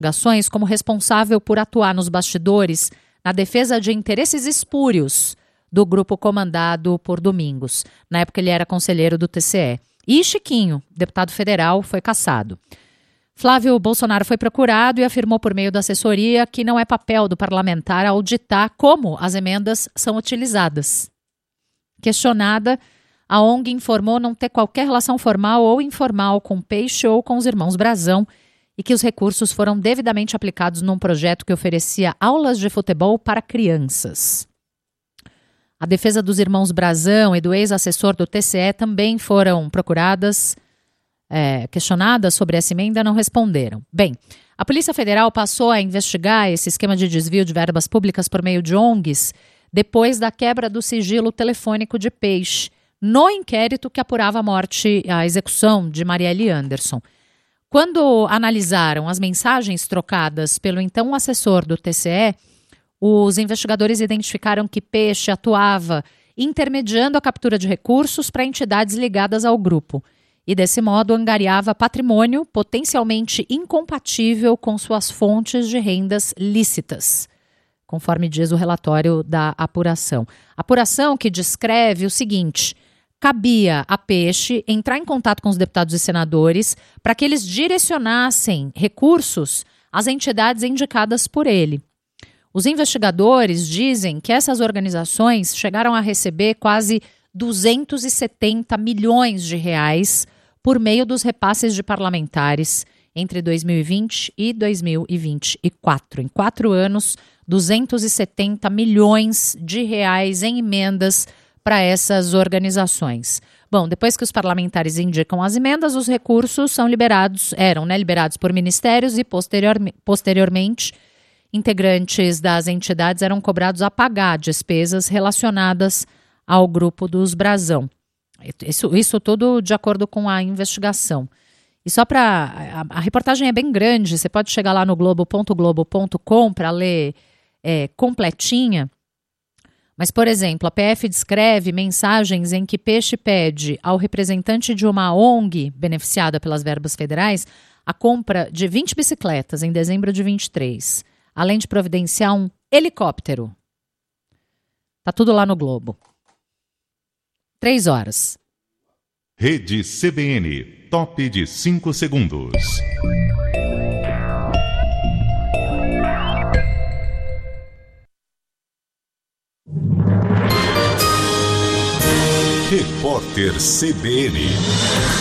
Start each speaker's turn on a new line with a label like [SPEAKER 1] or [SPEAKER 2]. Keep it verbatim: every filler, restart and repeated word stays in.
[SPEAKER 1] investigações como responsável por atuar nos bastidores na defesa de interesses espúrios do grupo comandado por Domingos. Na época ele era conselheiro do T C E. E Chiquinho, deputado federal, foi cassado. Flávio Bolsonaro foi procurado e afirmou por meio da assessoria que não é papel do parlamentar auditar como as emendas são utilizadas. Questionada, a O N G informou não ter qualquer relação formal ou informal com Peixe ou com os irmãos Brazão e que os recursos foram devidamente aplicados num projeto que oferecia aulas de futebol para crianças. A defesa dos irmãos Brazão e do ex-assessor do T C E também foram procuradas, é, questionadas sobre essa emenda e não responderam. Bem, a Polícia Federal passou a investigar esse esquema de desvio de verbas públicas por meio de O N Gs depois da quebra do sigilo telefônico de Peixe, no inquérito que apurava a morte, a execução de Marielle Anderson. Quando analisaram as mensagens trocadas pelo então assessor do T C E, os investigadores identificaram que Peixe atuava intermediando a captura de recursos para entidades ligadas ao grupo e, desse modo, angariava patrimônio potencialmente incompatível com suas fontes de rendas lícitas, conforme diz o relatório da apuração. Apuração que descreve o seguinte: cabia a Peixe entrar em contato com os deputados e senadores para que eles direcionassem recursos às entidades indicadas por ele. Os investigadores dizem que essas organizações chegaram a receber quase duzentos e setenta milhões de reais por meio dos repasses de parlamentares entre dois mil e vinte e dois mil e vinte e quatro. Em quatro anos, duzentos e setenta milhões de reais em emendas para essas organizações. Bom, depois que os parlamentares indicam as emendas, os recursos são liberados, eram né, liberados por ministérios e posterior, posteriormente integrantes das entidades eram cobrados a pagar despesas relacionadas ao grupo dos Brazão. Isso, isso tudo de acordo com a investigação. E só para... A, a reportagem é bem grande, você pode chegar lá no globo ponto globo ponto com para ler é, completinha. Mas, por exemplo, a P F descreve mensagens em que Peixe pede ao representante de uma O N G beneficiada pelas verbas federais a compra de vinte bicicletas em dezembro de vinte e três. Além de providenciar um helicóptero. Tá tudo lá no Globo. Três horas.
[SPEAKER 2] Rede C B N, top de cinco segundos. Repórter C B N.